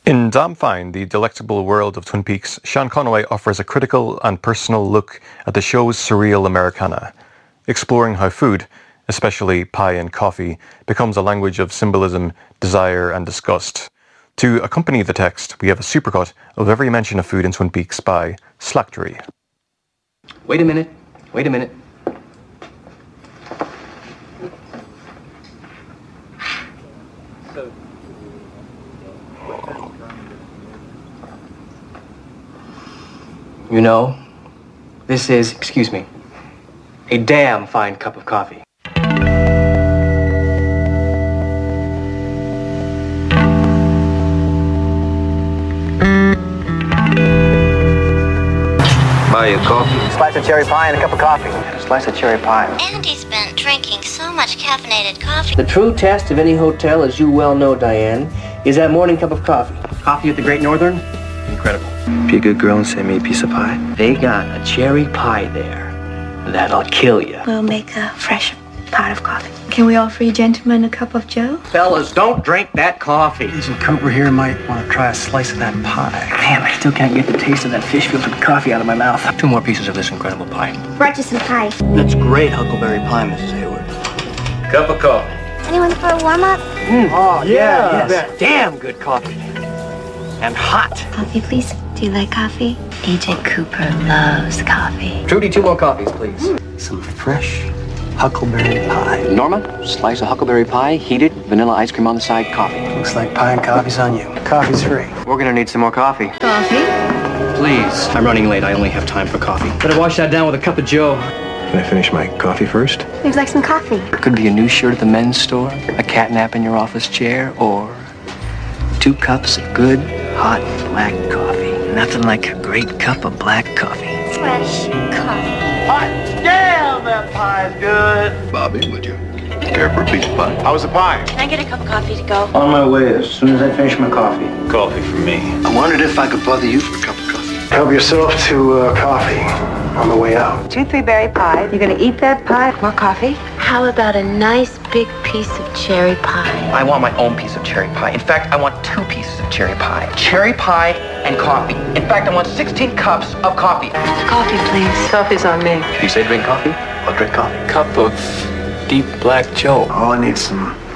In Damn Fine, The Delectable World of Twin Peaks, Sean Conaway offers a critical and personal look at the show's surreal Americana, exploring how food, especially pie and coffee, becomes a language of symbolism, desire and disgust. To accompany the text, we have a supercut of every mention of food in Twin Peaks by Slacktory. Wait a minute. You know, this is, excuse me, a damn fine cup of coffee. Buy you coffee. Slice of cherry pie and a cup of coffee. A slice of cherry pie. Andy's been drinking so much caffeinated coffee. The true test of any hotel, as you well know, Diane, is that morning cup of coffee. Coffee at the Great Northern? Incredible. Be a good girl and send me a piece of pie. They got a cherry pie there that'll kill you. We'll make a fresh pot of coffee. Can we offer you gentlemen a cup of joe? Fellas, don't drink that coffee. Agent Cooper here might want to try a slice of that pie. Damn, I still can't get the taste of that fish-filtered coffee out of my mouth. 2 more pieces of this incredible pie. Brought you some pie. That's great huckleberry pie, Mrs. Hayward. Cup of coffee. Anyone for a warm-up? Oh, yeah. Damn good coffee. And hot. Coffee, please. Do you like coffee? Agent Cooper loves coffee. Trudy, 2 more coffees, please. Some fresh huckleberry pie. Norma, slice of huckleberry pie, heated, vanilla ice cream on the side, coffee. Looks like pie and coffee's on you. Coffee's free. We're gonna need some more coffee. Coffee? Please. I'm running late. I only have time for coffee. Better wash that down with a cup of joe. Can I finish my coffee first? Would you like some coffee? Could be a new shirt at the men's store, a cat nap in your office chair, or 2 cups of good, hot, black coffee. Nothing like a great cup of black coffee. Fresh coffee. Damn, that pie's good. Bobby, would you care for a piece of pie? How was the pie? Can I get a cup of coffee to go? On my way as soon as I finish my coffee. Coffee for me. I wondered if I could bother you for a cup of coffee. Help yourself to coffee on the way out. 2 3-berry pie. You're gonna eat that pie? More coffee? How about a nice big piece of cherry pie? I want my own piece of cherry pie. In fact, I want 2 pieces of cherry pie. Cherry pie and coffee. In fact, I want 16 cups of coffee. Coffee, please. Coffee's on me. You say drink coffee? I'll drink coffee. Cup of deep black joe. All I need is some